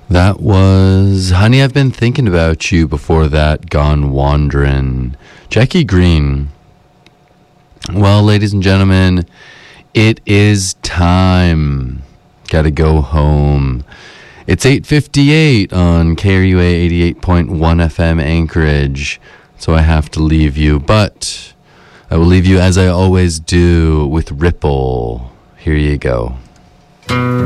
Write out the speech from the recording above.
That was Honey, I've Been Thinking About You. Before that, Gone Wand'rin'. Jackie Green. Well, ladies and gentlemen, it is time. Gotta go home. It's 8:58 on KRUA 88.1 FM Anchorage, so I have to leave you. But I will leave you, as I always do, with Ripple. Here you go.